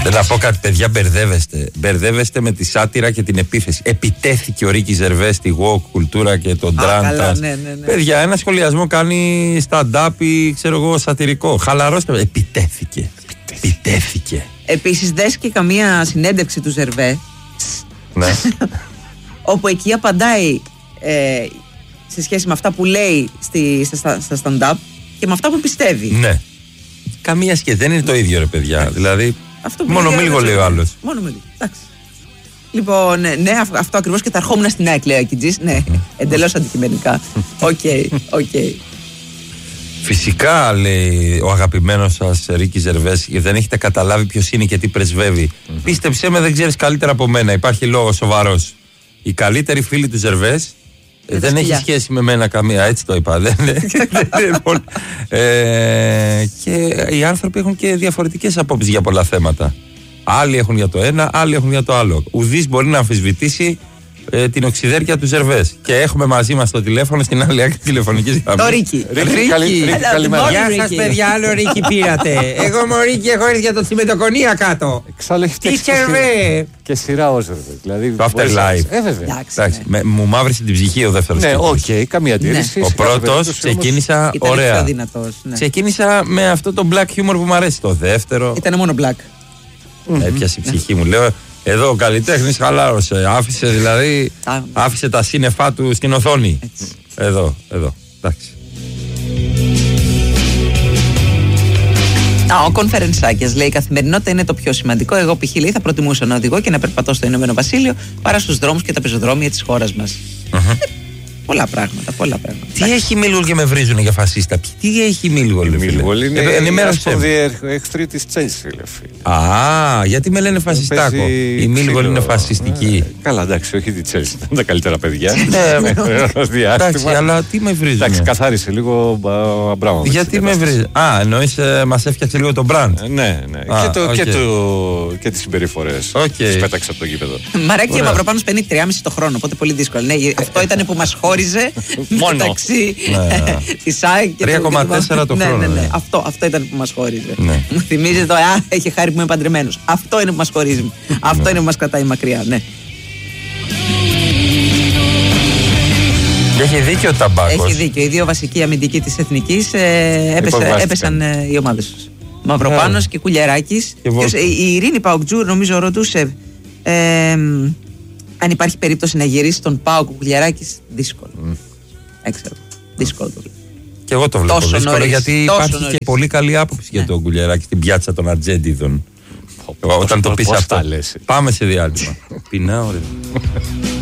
Δεν θα πω κάτι, παιδιά, μπερδεύεστε με τη σάτυρα και την επίθεση. Επιτέθηκε ο Ρίκι Ζερβές στη woke κουλτούρα και τον τραν. Ναι. Παιδιά, ένα σχολιασμό κάνει stand-up ή ξέρω εγώ σατυρικό. Χαλαρώστε. Επιτέθηκε. Επίσης, δες και καμία συνέντευξη του Ζερβέ. Ναι. Όπου εκεί απαντάει σε σχέση με αυτά που λέει στα stand-up και με αυτά που πιστεύει. Ναι. Καμία σχέση. Δεν είναι το ίδιο, ρε παιδιά. Δηλαδή, μόνο με λίγο λέει ο άλλος. Μόνο με λίγο. Εντάξει. Λοιπόν, ναι, αυτό ακριβώς και θα ερχόμουν στην ΑΕΚ, λέει ο Ακιτζής. Ναι, εντελώς αντικειμενικά. Οκ. Φυσικά, λέει ο αγαπημένος σας Ρίκι Ζερβές, δεν έχετε καταλάβει ποιος είναι και τι πρεσβεύει. Πίστεψέ με, δεν ξέρεις καλύτερα από μένα. Υπάρχει λόγος σοβαρός. Η καλύτερη φίλη του Ζερβές δεν έχει σχέση με μένα καμία. Έτσι το είπα. Και οι άνθρωποι έχουν και διαφορετικές απόψεις για πολλά θέματα. Άλλοι έχουν για το ένα, άλλοι έχουν για το άλλο. Ουδής μπορεί να αμφισβητήσει την οξυδέρκεια του Ζερβές. Και έχουμε μαζί μας το τηλέφωνο στην άλλη άκρη τηλεφωνικής γραμμής. Το Ρίκι. Καλημέρα. Γεια σας, παιδιά, άλλο Ρίκι πήρατε. Εγώ είμαι ο Ρίκι, έχω έρθει για το τσιμεντοκονία κάτω. Τι Ζερβέ. Και σειρά ο Ζερβέ. Δηλαδή, το Afterlife. Βέβαια. Μου μαύρισε την ψυχή ο δεύτερος. Ναι, οκ, καμία αντίρρηση. Ο πρώτος ξεκίνησα ωραία. Ξεκίνησα με αυτό το black humor που μου αρέσει. Το δεύτερο. Ήταν μόνο black. Έπιασε η ψυχή μου. Λέω, εδώ ο καλλιτέχνης χαλάρωσε. Άφησε τα σύννεφά του στην οθόνη. Εδώ. Εντάξει. Ο Κονφερενσάκιας λέει: η καθημερινότητα είναι το πιο σημαντικό. Εγώ, π.χ. θα προτιμούσα να οδηγώ και να περπατώ στο Ηνωμένο Βασίλειο παρά στους δρόμους και τα πεζοδρόμια της χώρας μας. Πολλά πράγματα. Τι έχει Μίλγολ και με βρίζουν για φασίστα? Τι έχει Μίλγολ? Η Μίλγολ είναι εχθρή της Τσέλσι. Γιατί με λένε φασιστάκο? Η Μίλγολ είναι φασιστική. Καλά, εντάξει, όχι τη Τσέλσι. Δεν είναι τα καλύτερα παιδιά. Εντάξει, αλλά τι με βρίζουν? Εντάξει, καθάρισε λίγο Αμπράμοβιτς. Γιατί με βρίζουν? Εννοείς μας έφτιαξε λίγο το μπραντ. Ναι. Και τις συμπεριφορές. Τις πέταξε από το γήπεδο. Μαράκι ο Μαυροπάνος παίρνει 3,5 το χρόνο, οπότε πολύ δύσκολο. Αυτό ήταν που μας χώριζε μεταξύ της ΑΕΚ και 3,4 το χρόνο. Ναι. Αυτό ήταν που μας χώριζε. Μου θυμίζει το έχει χάρη που είμαι παντρεμένος. Αυτό είναι που μας χωρίζει. Αυτό είναι που μας κρατάει μακριά. Ναι. Έχει δίκιο ο Ταμπάκος. Έχει δίκιο. Οι δύο βασικοί αμυντικοί της Εθνικής έπεσαν οι ομάδες τους. Μαυροπάνος και Κουλιεράκης. Η Ειρήνη Παοκτζού νομίζω ρωτούσε αν υπάρχει περίπτωση να γυρίσει τον Πάοκ ο Κουλιεράκης. Δύσκολο. Έξερα. Δύσκολο το βλέπω. Και εγώ το βλέπω δύσκολο γιατί υπάρχει και πολύ καλή άποψη για τον Κουλιεράκη στην πιάτσα των Ατζέντιδων. Όταν το πεις αυτό. Πάμε σε διάλειμμα. Πεινάω, ρε.